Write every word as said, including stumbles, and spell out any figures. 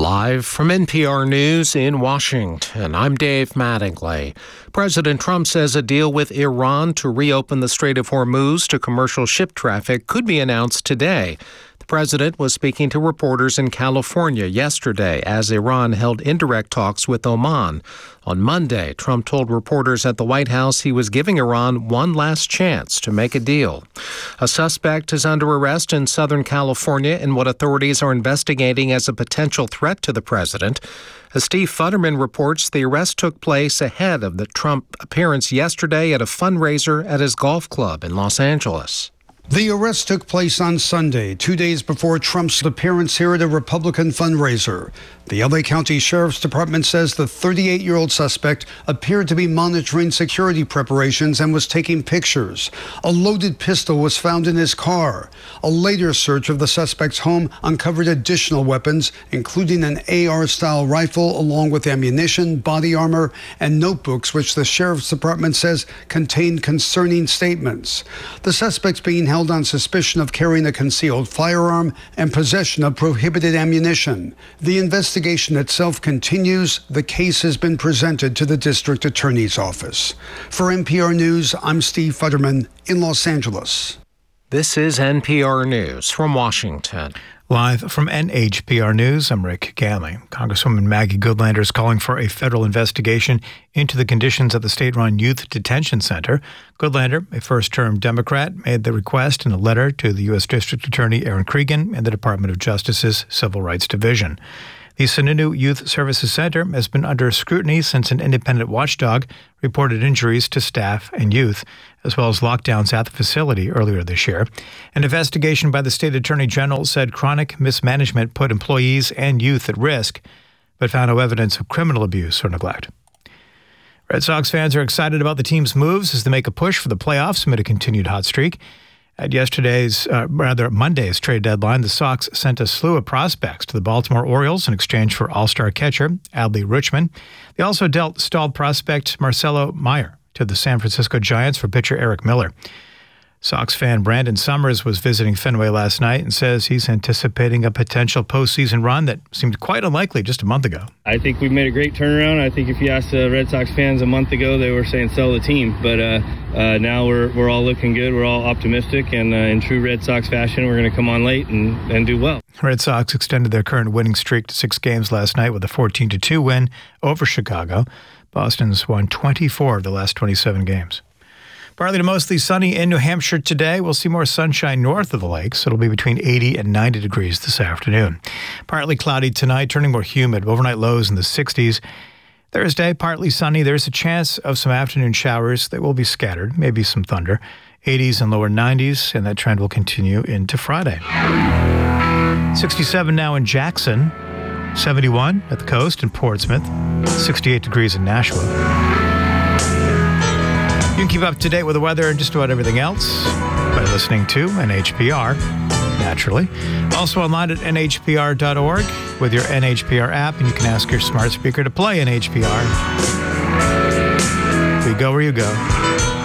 Live from N P R News in Washington, I'm Dave Mattingly. President Trump says a deal with Iran to reopen the Strait of Hormuz to commercial ship traffic could be announced today. The president was speaking to reporters in California yesterday as Iran held indirect talks with Oman. On Monday, Trump told reporters at the White House he was giving Iran one last chance to make a deal. A suspect is under arrest in Southern California in what authorities are investigating as a potential threat to the president. As Steve Futterman reports, the arrest took place ahead of the Trump appearance yesterday at a fundraiser at his golf club in Los Angeles. The arrest took place on Sunday, two days before Trump's appearance here at a Republican fundraiser. The L A County Sheriff's Department says the thirty-eight-year-old suspect appeared to be monitoring security preparations and was taking pictures. A loaded pistol was found in his car. A later search of the suspect's home uncovered additional weapons, including an A R-style rifle, along with ammunition, body armor, and notebooks, which the Sheriff's Department says contained concerning statements. The suspect's being held on suspicion of carrying a concealed firearm and possession of prohibited ammunition. The investigation itself continues. The case has been presented to the district attorney's office. For N P R News, I'm Steve Futterman in Los Angeles. This is N P R News from Washington. Live from N H P R News, I'm Rick Ganley. Congresswoman Maggie Goodlander is calling for a federal investigation into the conditions at the state-run youth detention center. Goodlander, a first-term Democrat, made the request in a letter to the U S District Attorney Aaron Cregan and the Department of Justice's Civil Rights Division. The Sununu Youth Services Center has been under scrutiny since an independent watchdog reported injuries to staff and youth, as well as lockdowns at the facility earlier this year. An investigation by the state attorney general said chronic mismanagement put employees and youth at risk, but found no evidence of criminal abuse or neglect. Red Sox fans are excited about the team's moves as they make a push for the playoffs amid a continued hot streak. At yesterday's, uh, rather Monday's trade deadline, the Sox sent a slew of prospects to the Baltimore Orioles in exchange for all-star catcher Adley Rutschman. They also dealt stalled prospect Marcelo Meyer to the San Francisco Giants for pitcher Eric Miller. Sox fan Brandon Summers was visiting Fenway last night and says he's anticipating a potential postseason run that seemed quite unlikely just a month ago. I think we've made a great turnaround. I think if you asked the Red Sox fans a month ago, they were saying sell the team. But uh, uh, now we're we're all looking good. We're all optimistic. And uh, in true Red Sox fashion, we're going to come on late and, and do well. Red Sox extended their current winning streak to six games last night with a fourteen to two win over Chicago. Boston's won twenty-four of the last twenty-seven games. Partly to mostly sunny in New Hampshire today. We'll see more sunshine north of the lakes. It'll be between eighty and ninety degrees this afternoon. Partly cloudy tonight, turning more humid. Overnight lows in the sixties. Thursday, partly sunny. There's a chance of some afternoon showers that will be scattered, maybe some thunder. eighties and lower nineties, and that trend will continue into Friday. sixty-seven now in Jackson. seventy-one at the coast in Portsmouth. sixty-eight degrees in Nashville. You can keep up to date with the weather and just about everything else by listening to N H P R, naturally. Also online at N H P R dot org with your N H P R app, and you can ask your smart speaker to play N H P R. We go where you go.